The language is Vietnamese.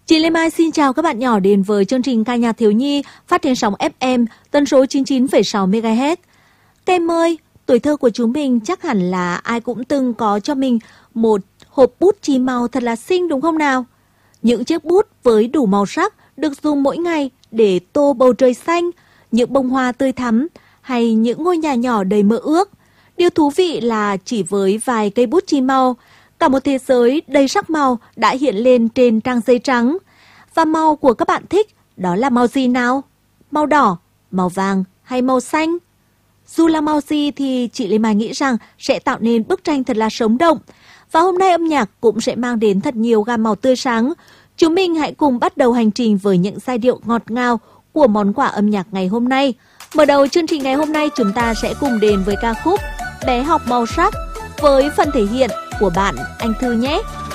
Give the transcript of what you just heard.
Chị Lê Mai xin chào các bạn nhỏ đến với chương trình ca nhạc thiếu nhi phát trên sóng FM tần số 99,6 MHz. Các em ơi, tuổi thơ của chúng mình chắc hẳn là ai cũng từng có cho mình một hộp bút chì màu thật là xinh đúng không nào? Những chiếc bút với đủ màu sắc được dùng mỗi ngày để tô bầu trời xanh, những bông hoa tươi thắm hay những ngôi nhà nhỏ đầy mơ ước. Điều thú vị là chỉ với vài cây bút chì màu, cả một thế giới đầy sắc màu đã hiện lên trên trang giấy trắng. Và màu của các bạn thích đó là màu gì nào? Màu đỏ, màu vàng hay màu xanh? Dù là màu gì thì chị Lê Mai nghĩ rằng sẽ tạo nên bức tranh thật là sống động. Và hôm nay âm nhạc cũng sẽ mang đến thật nhiều gam màu tươi sáng. Chúng mình hãy cùng bắt đầu hành trình với những giai điệu ngọt ngào của món quà âm nhạc ngày hôm nay. Mở đầu chương trình ngày hôm nay chúng ta sẽ cùng đến với ca khúc Bé học màu sắc với phần thể hiện của bạn Anh Thư nhé.